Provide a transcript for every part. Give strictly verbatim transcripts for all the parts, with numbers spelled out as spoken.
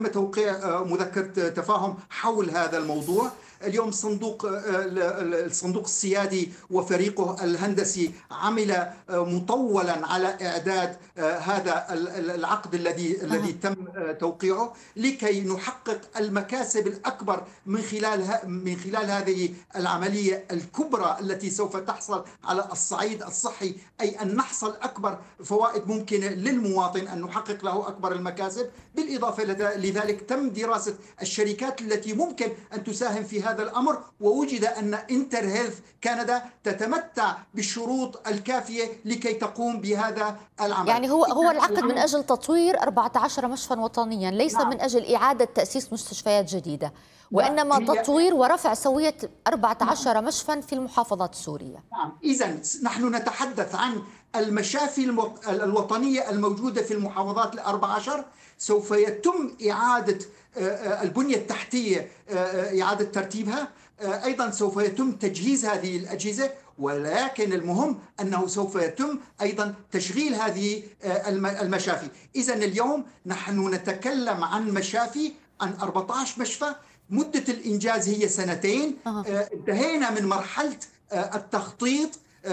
توقيع مذكرة تفاهم حول هذا الموضوع. اليوم صندوق الصندوق السيادي وفريقه الهندسي عمل مطولا على إعداد هذا العقد الذي الذي تم توقيعه لكي نحقق المكاسب الأكبر من خلال من خلال هذه العملية الكبرى التي سوف تحصل على الصعيد الصحي، أي أن نحصل أكبر فوائد ممكنة للمواطن، أن نحقق له أكبر المكاسب. بالإضافة لذلك تم دراسة الشركات التي ممكن أن تساهم في هذا الأمر، ووجد أن انتر هيلث كندا تتمتع بالشروط الكافية لكي تقوم بهذا العمل. يعني هو هو العقد من أجل تطوير أربعة عشر مشفى وطنيا، ليس نعم. من أجل إعادة تأسيس مستشفيات جديدة، وإنما تطوير ورفع سوية أربعة عشر نعم. مشفى في المحافظات السورية. نعم. إذن نحن نتحدث عن المشافي الوطنية الموجودة في المحافظات الأربع عشر. سوف يتم إعادة البنية التحتية، إعادة ترتيبها. أيضا سوف يتم تجهيز هذه الأجهزة، ولكن المهم أنه سوف يتم أيضا تشغيل هذه المشافي. إذن اليوم نحن نتكلم عن مشافي، عن أربعة عشر مشفى. مدة الإنجاز هي سنتين. انتهينا من مرحلة التخطيط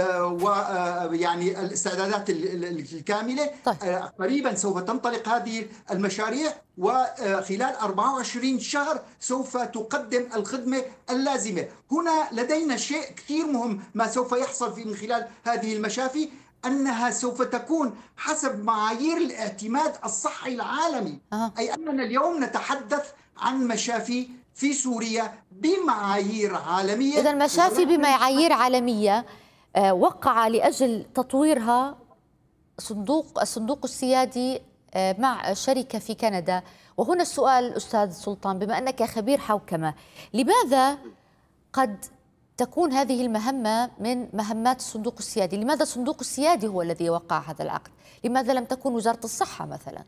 ويعني الاستعدادات الكاملة. طيب. قريبا سوف تنطلق هذه المشاريع، وخلال أربعة وعشرين شهر سوف تقدم الخدمة اللازمة. هنا لدينا شيء كثير مهم ما سوف يحصل في من خلال هذه المشافي، أنها سوف تكون حسب معايير الاعتماد الصحي العالمي. أه. أي أننا اليوم نتحدث عن مشافي في سوريا بمعايير عالمية. إذا مشافي بمعايير عالمية وقع لأجل تطويرها صندوق الصندوق السيادي مع شركة في كندا. وهنا السؤال أستاذ سلطان، بما أنك خبير حوكمة، لماذا قد تكون هذه المهمة من مهمات الصندوق السيادي؟ لماذا الصندوق السيادي هو الذي وقع هذا العقد؟ لماذا لم تكن وزارة الصحة مثلا؟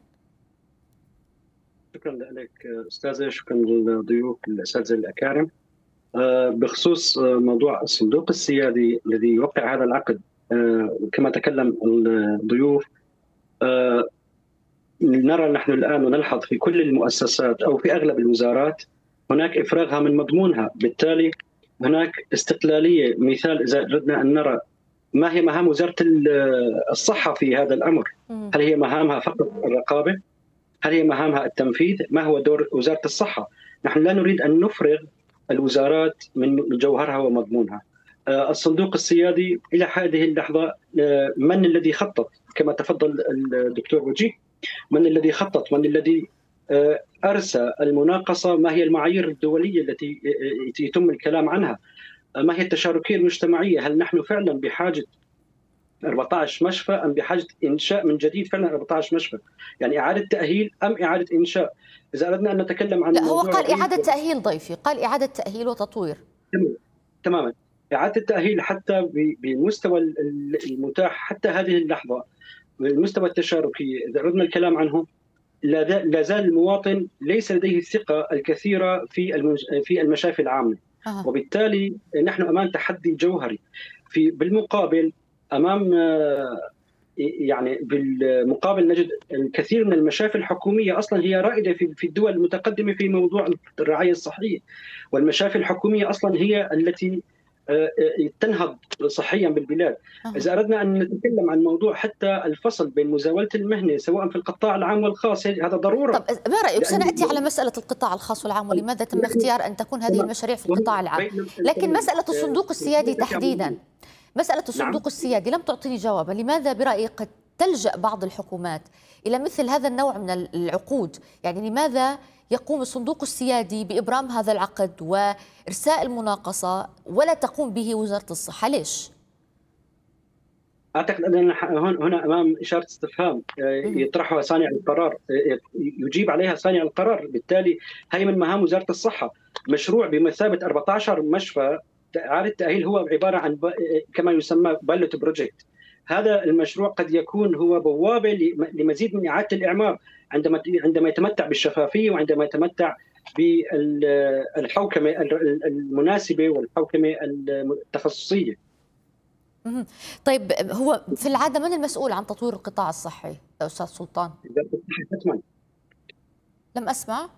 شكرا لك أستاذة، شكرا للضيوف الأساتذة الأكارم. بخصوص موضوع الصندوق السيادي الذي يوقع هذا العقد، كما تكلم الضيوف، نرى نحن الآن ونلحظ في كل المؤسسات أو في أغلب الوزارات هناك إفراغها من مضمونها، بالتالي هناك استقلالية. مثال إذا أردنا أن نرى ما هي مهام وزارة الصحة في هذا الأمر، هل هي مهامها فقط الرقابة؟ هل هي مهامها التنفيذ؟ ما هو دور وزارة الصحة؟ نحن لا نريد أن نفرغ الوزارات من جوهرها ومضمونها. الصندوق السيادي إلى هذه اللحظة من الذي خطط؟ كما تفضل الدكتور وجيه، من الذي خطط؟ من الذي أرسى المناقصة؟ ما هي المعايير الدولية التي يتم الكلام عنها؟ ما هي التشاركية المجتمعية؟ هل نحن فعلا بحاجة أربعة عشر مشفى أم بحاجة إنشاء من جديد فعلا أربعة عشر مشفى؟ يعني إعادة تأهيل أم إعادة إنشاء؟ إذا أردنا أن نتكلم عن لا، هو قال إعادة تأهيل ضيفي، قال إعادة تأهيل وتطوير. تماما، إعادة التأهيل حتى بالمستوى المتاح حتى هذه اللحظة، المستوى التشاركي إذا أردنا الكلام عنه، لا زال المواطن ليس لديه الثقة الكثيرة في في المشافي العامة. أه. وبالتالي نحن أمام تحدي جوهري. في بالمقابل أمام يعني بالمقابل نجد الكثير من المشافي الحكومية أصلا هي رائدة في الدول المتقدمة في موضوع الرعاية الصحية، والمشافي الحكومية أصلا هي التي تنهض صحيا بالبلاد. أه. إذا أردنا أن نتكلم عن موضوع حتى الفصل بين مزاولة المهنة سواء في القطاع العام والخاص، هذا ضرورة. طب ما رأيك؟ سنأتي على مسألة القطاع الخاص والعام ولماذا تم اختيار أن تكون هذه المشاريع في القطاع العام، لكن مسألة الصندوق السيادي تحديدا، مسألة الصندوق السيادي لم تعطيني جوابا. لماذا برأيك قد تلجأ بعض الحكومات إلى مثل هذا النوع من العقود؟ يعني لماذا يقوم الصندوق السيادي بإبرام هذا العقد وإرساء المناقصة ولا تقوم به وزارة الصحة؟ ليش؟ أعتقد أننا هنا أمام إشارة استفهام يطرحها صانع القرار، يجيب عليها صانع القرار. بالتالي هي من مهام وزارة الصحة. مشروع بمثابة أربعة عشر مشفى إعادة التأهيل هو عبارة عن كما يسمى بايلوت بروجكت. هذا المشروع قد يكون هو بوابة لمزيد من إعادة الإعمار عندما عندما يتمتع بالشفافية وعندما يتمتع بالحوكمة المناسبة والحوكمة التخصصية. طيب هو في العادة من المسؤول عن تطوير القطاع الصحي يا أستاذ سلطان؟ وزارة الصحة حتما. لم أسمع.